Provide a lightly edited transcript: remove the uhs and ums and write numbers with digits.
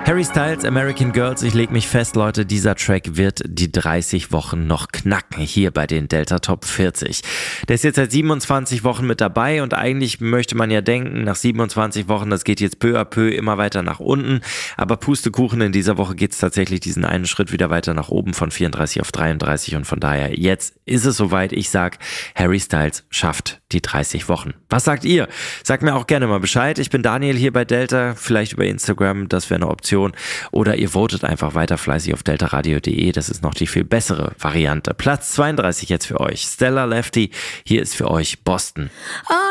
Harry Styles, American Girls, ich leg mich fest, Leute, dieser Track wird die 30 Wochen noch knacken, hier bei den Delta Top 40. Der ist jetzt seit 27 Wochen mit dabei und eigentlich möchte man ja denken, nach 27 Wochen, das geht jetzt peu à peu immer weiter nach unten, aber Pustekuchen, in dieser Woche geht es tatsächlich diesen einen Schritt wieder weiter nach oben von 34 auf 33 und von daher, jetzt ist es soweit, ich sag, Harry Styles schafft die 30 Wochen. Was sagt ihr? Sagt mir auch gerne mal Bescheid, ich bin Daniel hier bei Delta, vielleicht über Instagram, das wäre eine Option. Oder ihr votet einfach weiter fleißig auf deltaradio.de. Das ist noch die viel bessere Variante. Platz 32 jetzt für euch. Stella Lefty. Hier ist für euch Boston.